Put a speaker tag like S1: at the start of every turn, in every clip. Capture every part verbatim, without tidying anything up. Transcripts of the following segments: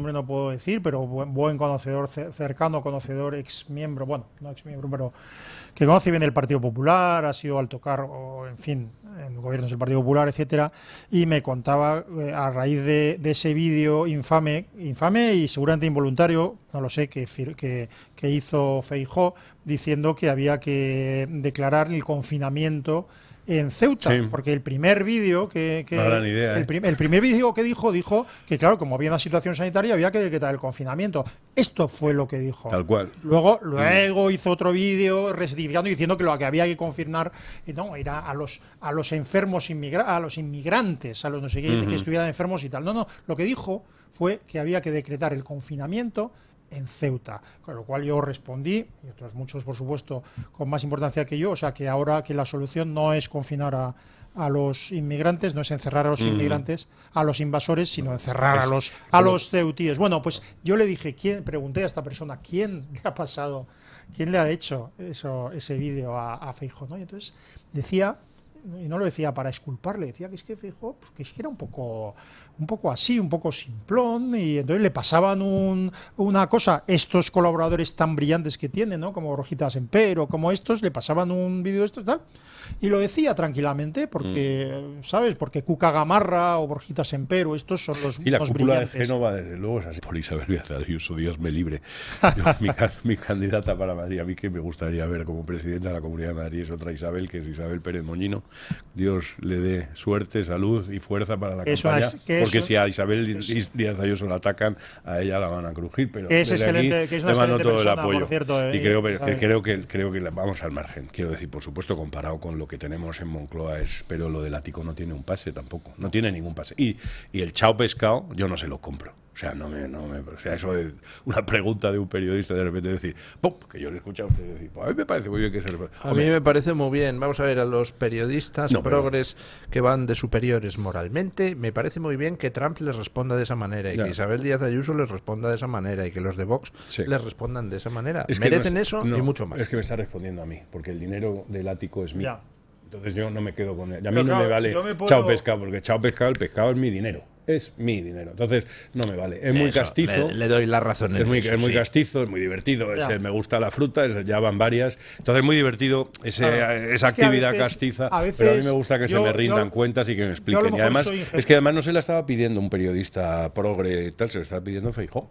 S1: nombre no puedo decir, pero buen, buen conocedor, cercano conocedor, ex miembro, bueno, no ex miembro, pero que conoce bien el Partido Popular, ha sido alto cargo, en fin, en gobiernos del Partido Popular, etcétera, y me contaba eh, a raíz de, de ese vídeo infame, infame y seguramente involuntario, no lo sé, que, que, que hizo Feijóo, diciendo que había que declarar el confinamiento en Ceuta, sí. Porque el primer vídeo que, que
S2: no gran idea,
S1: el,
S2: ¿eh?
S1: prim, el primer vídeo que dijo dijo que claro, como había una situación sanitaria había que decretar el confinamiento. Esto fue lo que dijo.
S2: Tal cual.
S1: Luego luego mm. hizo otro vídeo rectificando diciendo que lo que había que confinar no era a los a los enfermos inmigra a los inmigrantes, a los no sé qué, uh-huh. que estuvieran enfermos y tal. No, no, lo que dijo fue que había que decretar el confinamiento en Ceuta, con lo cual yo respondí, y otros muchos por supuesto con más importancia que yo, o sea que ahora que la solución no es confinar a, a los inmigrantes, no es encerrar a los mm. inmigrantes, a los invasores, sino encerrar es, a los a como... los ceutíes. Bueno, pues yo le dije, ¿quién? Pregunté a esta persona, ¿quién le ha pasado, quién le ha hecho eso, ese vídeo a, a Feijóo, ¿no? Y entonces decía, y no lo decía para exculparle, decía que es que Feijóo, pues que es que era un poco un poco así, un poco simplón, y entonces le pasaban un, una cosa, estos colaboradores tan brillantes que tienen, ¿no? Como Borja Semper o como estos, le pasaban un vídeo de esto y tal, y lo decía tranquilamente, porque, mm. ¿sabes? Porque Cuca Gamarra o Borja Semper o estos son los,
S2: y la
S1: los
S2: cúpula
S1: brillantes.
S2: De Génova, desde luego, es así. Por Isabel Díaz Ayuso, Dios me libre. Yo, mi, mi candidata para Madrid, a mí que me gustaría ver como presidenta de la Comunidad de Madrid es otra Isabel, que es Isabel Pérez Moñino. Dios le dé suerte, salud y fuerza para la
S1: eso
S2: campaña,
S1: es, que
S2: porque
S1: eso,
S2: si a Isabel
S1: es,
S2: Díaz Ayuso la atacan, a ella la van a crujir, pero
S1: que es excelente,
S2: aquí
S1: que es una
S2: le mando todo
S1: persona,
S2: el apoyo.
S1: Por cierto, eh,
S2: y creo que, que creo que creo que vamos al margen. Quiero decir, por supuesto, comparado con lo que tenemos en Moncloa, es, pero lo del ático no tiene un pase tampoco, no tiene ningún pase. Y, y el chao pescado, yo no se lo compro. O sea, no me, no me, o sea, eso de una pregunta de un periodista de repente decir, ¡pum!, que yo le he escuchado a usted decir, pues a mí me parece muy bien que se...
S3: A mí me parece muy bien. Vamos a ver, a los periodistas no, progres pero... que van de superiores moralmente, me parece muy bien que Trump les responda de esa manera y ya. que Isabel Díaz Ayuso les responda de esa manera y que los de Vox sí. les respondan de esa manera. Es Merecen
S2: no es,
S3: eso
S2: no,
S3: y mucho más.
S2: Es que me está respondiendo a mí, porque el dinero del ático es mío. Ya. Entonces yo no me quedo con él. Y a mí
S1: pero
S2: no
S1: claro,
S2: me vale
S1: me puedo...
S2: chao pescado, porque chao pescado, el pescado es mi dinero. Es mi dinero. Entonces no me vale. Es muy eso, castizo.
S3: Le, le doy la razón.
S2: Es muy,
S3: eso,
S2: es muy
S3: sí.
S2: castizo, es muy divertido. Es el, me gusta la fruta, es, ya van varias. Entonces es muy divertido ese,
S1: claro,
S2: esa
S1: es
S2: actividad
S1: veces,
S2: castiza.
S1: A veces,
S2: pero a mí me gusta que
S1: yo,
S2: se me rindan
S1: yo,
S2: cuentas y que me expliquen. Y además, es que además no se la estaba pidiendo un periodista progre, tal, se lo estaba pidiendo Feijóo.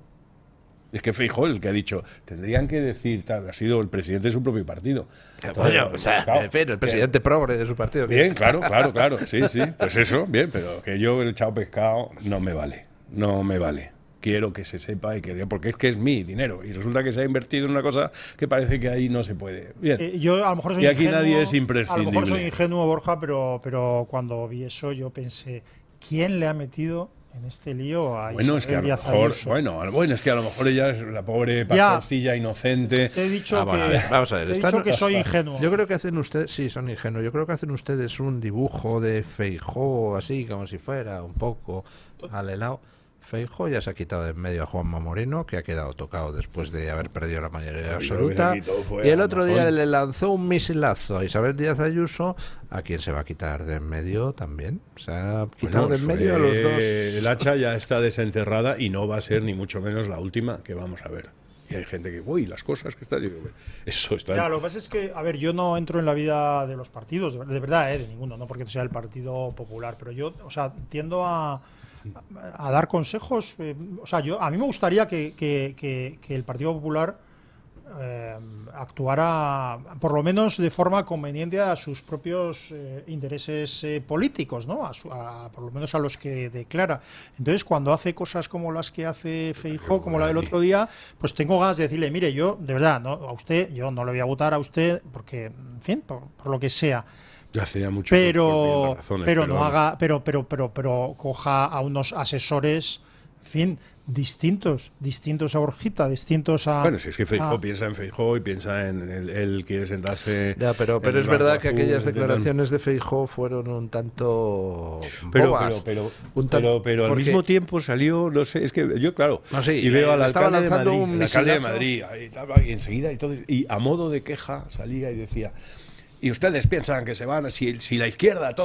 S2: Es que Feijóo el que ha dicho, tendrían que decir, tal, ha sido el presidente de su propio partido.
S3: Bueno, o sea, claro, en fin, el presidente progre de su partido.
S2: Bien, claro, claro, claro, sí, sí, pues eso, bien, pero que yo el chao pescado no me vale, no me vale. Quiero que se sepa y que porque es que es mi dinero y resulta que se ha invertido en una cosa que parece que ahí no se puede. Bien.
S1: Eh, yo a lo mejor soy
S2: y aquí
S1: ingenuo,
S2: nadie es imprescindible.
S1: A lo mejor soy ingenuo, Borja, pero, pero cuando vi eso yo pensé, ¿quién le ha metido en este lío a
S2: bueno,
S1: Isabel
S2: es que a lo
S1: Díaz
S2: mejor,
S1: Ayuso?
S2: Bueno, bueno, es que a lo mejor ella es la pobre pastorcilla inocente.
S1: Te he dicho
S3: ah, bueno,
S1: que,
S3: a ver, vamos a ver,
S1: te he
S3: están,
S1: dicho que soy ingenuo.
S3: Yo creo que hacen ustedes, sí, son ingenuos. Yo creo que hacen ustedes un dibujo de Feijóo así, como si fuera un poco al helado. Feijóo ya se ha quitado de en medio a Juanma Moreno, que ha quedado tocado después de haber perdido la mayoría absoluta. Y el otro día le lanzó un misilazo a Isabel Díaz Ayuso, a quien se va a quitar de en medio también. Se ha quitado bueno, de en medio a los dos.
S2: El hacha ya está desenterrada y no va a ser ni mucho menos la última que vamos a ver. Y hay gente que, uy, las cosas que está... Eso está...
S1: Ya, lo que pasa es que, a ver, yo no entro en la vida de los partidos, de, de verdad, eh, de ninguno, no porque sea el Partido Popular, pero yo, o sea, tiendo a... a dar consejos, eh, o sea, yo a mí me gustaría que, que, que, que el Partido Popular eh, actuara por lo menos de forma conveniente a sus propios eh, intereses eh, políticos, ¿no? A, su, a por lo menos a los que declara. Entonces, cuando hace cosas como las que hace Feijóo, como la del otro día, pues tengo ganas de decirle, mire, yo, de verdad, no, a usted, yo no le voy a votar a usted porque, en fin, por, por lo que sea.
S2: Ya hacía mucho
S1: pero
S2: por, por razones,
S1: pero,
S2: pero
S1: no haga pero pero pero pero coja a unos asesores, en fin, distintos distintos a Borjita, distintos a
S2: bueno, si es que Feijóo
S1: a,
S2: piensa en Feijóo y piensa en él, él quiere sentarse
S3: ya, pero pero es verdad que aquellas declaraciones de Feijóo fueron un tanto
S2: pero
S3: bobas,
S2: pero pero
S3: un tan,
S2: pero, pero al
S3: porque...
S2: mismo tiempo salió, no sé, es que yo claro
S3: no, sí,
S2: y veo al alcalde de Madrid,
S3: un
S2: el alcalde de Madrid y, y enseguida y todo y a modo de queja salía y decía, y ustedes piensan que se van, si, si la izquierda todo